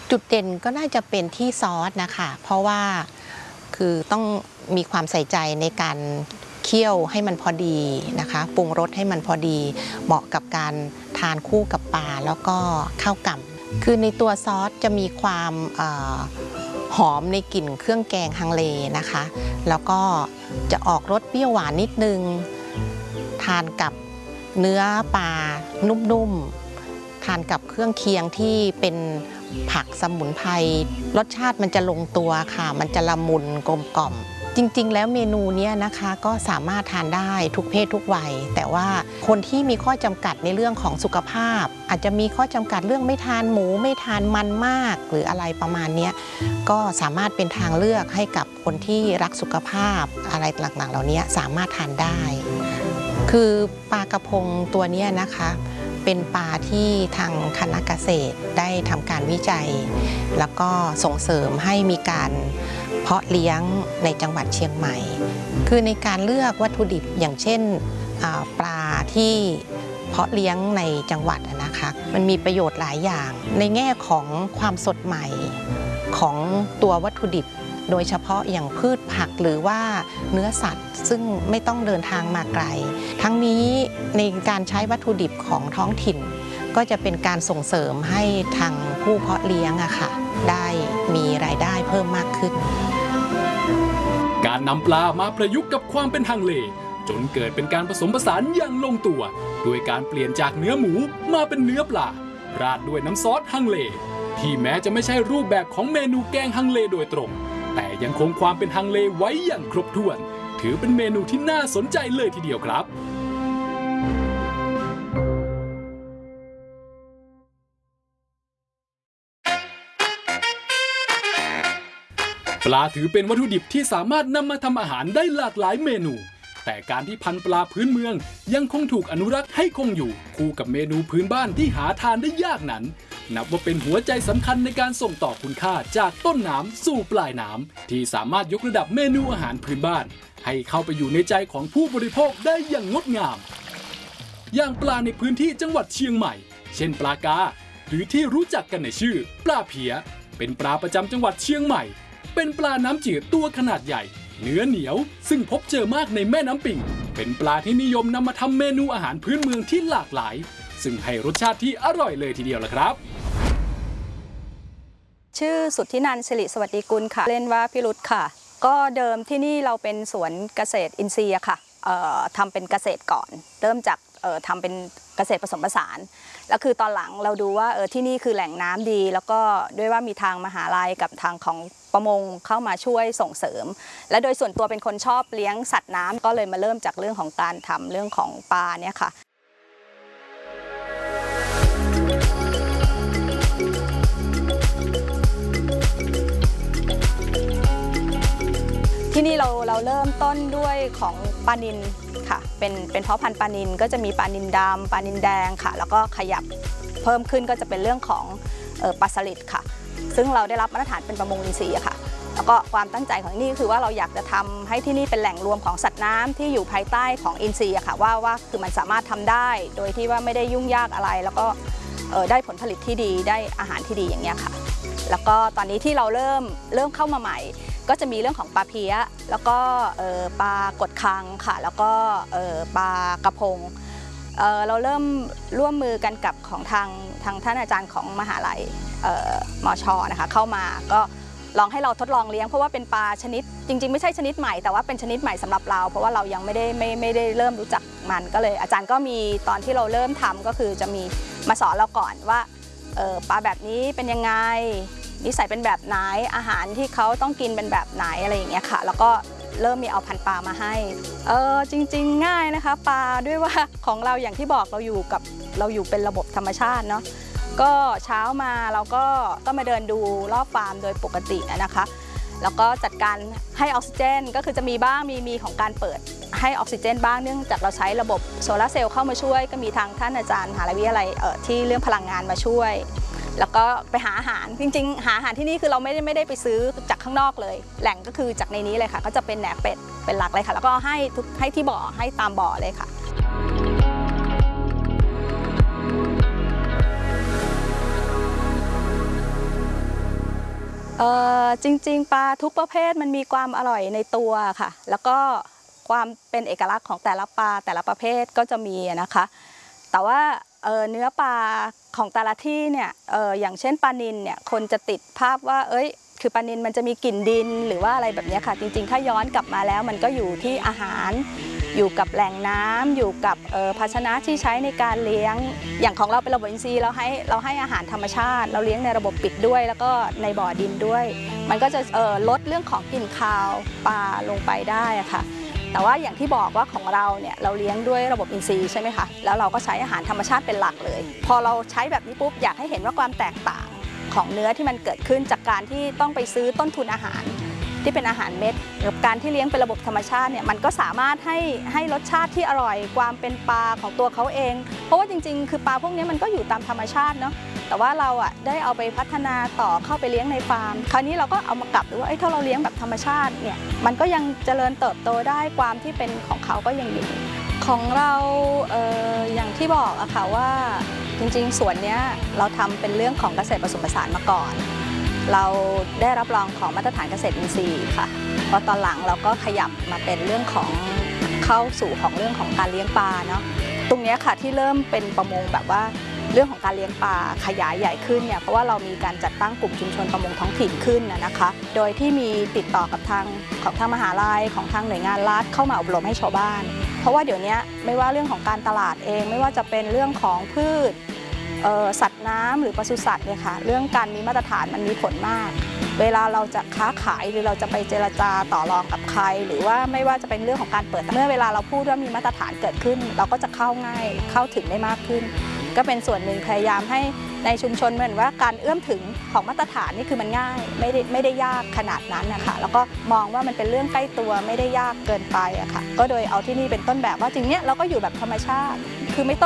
จุดเด่นก็น่าจะเป็นที่ซอสนะคะเพราะว่าคือต้องมีความใส่ใจในการเคี่ยวให้มันพอดีนะคะปรุงรสให้มันพอดีเหมาะกับการทานคู่กับปลาแล้วก็ข้าวก่ำคือในตัวซอสจะมีความหอมในกลิ่นเครื่องแกงฮังเลนะคะแล้วก็จะออกรสเปรี้ยวหวานนิดนึงทานกับเนื้อปลานุ่มๆทานกับเครื่องเคียงที่เป็นผักสมุนไพรรสชาติมันจะลงตัวค่ะมันจะละมุนกลมกล่อมจริงๆแล้วเมนูนี้นะคะก็สามารถทานได้ทุกเพศทุกวัยแต่ว่าคนที่มีข้อจำกัดในเรื่องของสุขภาพอาจจะมีข้อจำกัดเรื่องไม่ทานหมูไม่ทานมันมากหรืออะไรประมาณนี้ก็สามารถเป็นทางเลือกให้กับคนที่รักสุขภาพอะไรต่างๆเหล่านี้สามารถทานได้คือปลากระพงตัวนี้นะคะเป็นปลาที่ทางคณะเกษตรได้ทำการวิจัยแล้วก็ส่งเสริมให้มีการเพาะเลี้ยงในจังหวัดเชียงใหม่คือในการเลือกวัตถุดิบอย่างเช่นปลาที่เพาะเลี้ยงในจังหวัดนะคะมันมีประโยชน์หลายอย่างในแง่ของความสดใหม่ของตัววัตถุดิบโดยเฉพาะอย่างพืชผักหรือว่าเนื้อสัตว์ซึ่งไม่ต้องเดินทางมาไกลทั้งนี้ในการใช้วัตถุดิบของท้องถิ่นก็จะเป็นการส่งเสริมให้ทางผู้เพาะเลี้ยงได้มีรายได้เพิ่มมากขึ้นการนำปลามาประยุกต์กับความเป็นฮังเลจนเกิดเป็นการผสมผสานอย่างลงตัวด้วยการเปลี่ยนจากเนื้อหมูมาเป็นเนื้อปลาราดด้วยน้ำซอสฮังเลที่แม้จะไม่ใช่รูปแบบของเมนูแกงฮังเลโดยตรงแต่ยังคงความเป็นฮังเลไว้อย่างครบถ้วนถือเป็นเมนูที่น่าสนใจเลยทีเดียวครับปลาถือเป็นวัตถุดิบที่สามารถนำมาทำอาหารได้หลากหลายเมนูแต่การที่พันธุ์ปลาพื้นเมืองยังคงถูกอนุรักษ์ให้คงอยู่คู่กับเมนูพื้นบ้านที่หาทานได้ยากนั้นนับว่าเป็นหัวใจสำคัญในการส่งต่อคุณค่าจากต้นน้ำสู่ปลายน้ำที่สามารถยกระดับเมนูอาหารพื้นบ้านให้เข้าไปอยู่ในใจของผู้บริโภคได้อย่างงดงามอย่างปลาในพื้นที่จังหวัดเชียงใหม่เช่นปลากาหรือที่รู้จักกันในชื่อปลาเพี้ยเป็นปลาประจำจังหวัดเชียงใหม่เป็นปลาน้ำจืดตัวขนาดใหญ่เนื้อเหนียวซึ่งพบเจอมากในแม่น้ำปิ่งเป็นปลาที่นิยมนำมาทำเมนูอาหารพื้นเมืองที่หลากหลายซึ่งให้รสชาติที่อร่อยเลยทีเดียวล่ะครับชื่อสุทธินันท์สิริสวัสดิกุลค่ะเล่นว่าพิรุธค่ะก็เดิมที่นี่เราเป็นสวนเกษตรอินทรีย์ค่ะทำเป็นเกษตรก่อนเริ่มจากทำเป็นเกษตรผสมผสานแล้วคือตอนหลังเราดูว่าที่นี่คือแหล่งน้ำดีแล้วก็ด้วยว่ามีทางมหาลัยกับทางของประมงเข้ามาช่วยส่งเสริมและโดยส่วนตัวเป็นคนชอบเลี้ยงสัตว์น้ำก็เลยมาเริ่มจากเรื่องของการทำเรื่องของปลาเนี่ยค่ะที่นี่เราเริ่มต้นด้วยของปลานิลค่ะเป็นเพาะพันธุ์ปลานิลก็จะมีปลานิลดำปลานิลแดงค่ะแล้วก็ขยับเพิ่มขึ้นก็จะเป็นเรื่องของปลาสลิดค่ะซึ่งเราได้รับมาตรฐานเป็นประมงอินทรีย์ค่ะแล้วก็ความตั้งใจของที่นี่คือว่าเราอยากจะทำให้ที่นี่เป็นแหล่งรวมของสัตว์น้ำที่อยู่ภายใต้ของอินทรีย์ค่ะว่าคือมันสามารถทำได้โดยที่ว่าไม่ได้ยุ่งยากอะไรแล้วก็ได้ผลผลิตที่ดีได้อาหารที่ดีอย่างเงี้ยค่ะแล้วก็ตอนนี้ที่เราเริ่มเข้ามาใหม่ก็จะมีเรื่องของปลาเพี้ยแล้วก็ปลากดคังค่ะแล้วก็ปลากระพงเราเริ่มร่วมมือกันกับของทางท่านอาจารย์ของมหาลัยมช.นะคะเข้ามาก็ลองให้เราทดลองเลี้ยงเพราะว่าเป็นปลาชนิดจริงๆไม่ใช่ชนิดใหม่แต่ว่าเป็นชนิดใหม่สำหรับเราเพราะว่าเรายังไม่ได้เริ่มรู้จักมันก็เลยอาจารย์ก็มีตอนที่เราเริ่มทำก็คือจะมีมาสอนเราก่อนว่าปลาแบบนี้เป็นยังไงนิสัยเป็นแบบไหนอาหารที่เขาต้องกินเป็นแบบไหนอะไรอย่างเงี้ยค่ะแล้วก็เริ่มมีเอาพันธุ์ปลามาให้จริงๆง่ายนะคะปลาด้วยว่าของเราอย่างที่บอกเราอยู่เป็นระบบธรรมชาติเนาะก็เช้ามาเราก็มาเดินดูรอบฟาร์มโดยปกตินะคะแล้วก็จัดการให้ออกซิเจนก็คือจะมีบ้างมีของการเปิดให้ออกซิเจนบ้างเนื่องจากเราใช้ระบบโซลาร์เซลล์เข้ามาช่วยก็มีทางท่านอาจารย์มหาวิทยาลัยที่เรื่องพลังงานมาช่วยแล้วก็ไปหาอาหารจริงๆหาอาหารที่นี่คือเราไม่ได้ไปซื้อจากข้างนอกเลยแหล่งก็คือจากในนี้เลยค่ะก็จะเป็นแหนเป็ดเป็นหลักเลยค่ะแล้วก็ให้ที่บ่อให้ตามบ่อเลยค่ะจริงๆปลาทุกประเภทมันมีความอร่อยในตัวค่ะแล้วก็ความเป็นเอกลักษณ์ของแต่ละปลาแต่ละประเภทก็จะมีนะคะแต่ว่าเนื้อปลาของแต่ละที่เนี่ยอย่างเช่นปลานิลเนี่ยคนจะติดภาพว่าคือปลานิลมันจะมีกลิ่นดินหรือว่าอะไรแบบนี้ค่ะจริงๆถ้าย้อนกลับมาแล้วมันก็อยู่ที่อาหารอยู่กับแหล่งน้ำอยู่กับภาชนะที่ใช้ในการเลี้ยงอย่างของเราเป็นระบบอินทรีย์เราให้อาหารธรรมชาติเราเลี้ยงในระบบปิดด้วยแล้วก็ในบ่อดินด้วยมันก็จะลดเรื่องของกลิ่นคาวปลาลงไปได้ค่ะแต่ว่าอย่างที่บอกว่าของเราเนี่ยเราเลี้ยงด้วยระบบอินทรีย์ใช่ไหมคะแล้วเราก็ใช้อาหารธรรมชาติเป็นหลักเลยพอเราใช้แบบนี้ปุ๊บอยากให้เห็นว่าความแตกต่างของเนื้อที่มันเกิดขึ้นจากการที่ต้องไปซื้อต้นทุนอาหารที่เป็นอาหารเม็ดกับการที่เลี้ยงเป็นระบบธรรมชาติเนี่ยมันก็สามารถให้รสชาติที่อร่อยความเป็นปลาของตัวเขาเองเพราะว่าจริงๆคือปลาพวกนี้มันก็อยู่ตามธรรมชาติเนาะแต่ว่าเราได้เอาไปพัฒนาต่อเข้าไปเลี้ยงในฟาร์มคราวนี้เราก็เอามากลับดูว่าถ้าเราเลี้ยงแบบธรรมชาติเนี่ยมันก็ยังเจริญเติบโตได้ความที่เป็นของเขาก็ยังอยู่ของเราอย่างที่บอกอะค่ะว่าจริงๆส่วนนี้เราทำเป็นเรื่องของเกษตรผสมผสานมาก่อนเราได้รับรองของมาตรฐานเกษตรอินทรีย์ค่ะพอตอนหลังเราก็ขยับมาเป็นเรื่องของเข้าสู่ของเรื่องของการเลี้ยงปลาเนาะตรงนี้ค่ะที่เริ่มเป็นประมงแบบว่าเรื่องของการเลี้ยงปลาขยายใหญ่ขึ้นเนี่ยเพราะว่าเรามีการจัดตั้งกลุ่มชุมชนประมงท้องถิ่นขึ้นนะคะโดยที่มีติดต่อกับทางมหาลัยของทางหน่วยงานรัฐเข้ามาอบรมให้ชาวบ้านเพราะว่าเดี๋ยวนี้ไม่ว่าเรื่องของการตลาดเองไม่ว่าจะเป็นเรื่องของพืชสัตว์น้ำหรือปศุสัตว์เนี่ยค่ะเรื่องการมีมาตรฐานมันมีผลมากเวลาเราจะค้าขายหรือเราจะไปเจรจาต่อรองกับใครหรือว่าไม่ว่าจะเป็นเรื่องของการเปิดเมื่อเวลาเราพูดว่ามีมาตรฐานเกิดขึ้นเราก็จะเข้าง่ายเข้าถึงได้มากขึ้นก็เป็นส่วนหนึ่งพยายามให้ในชุมชนเหมือนว่าการเอื้อมถึงของมาตรฐานนี่คือมันง่ายไม่ได้ยากขนาดนั้นนะคะแล้วก็มองว่ามันเป็นเรื่องใกล้ตัวไม่ได้ยากเกินไปอะค่ะก็โดยเอาที่นี่เป็นต้นแบบว่าจริงเนี้ยเราก็อยู่แบบธรรมชาติคือไม่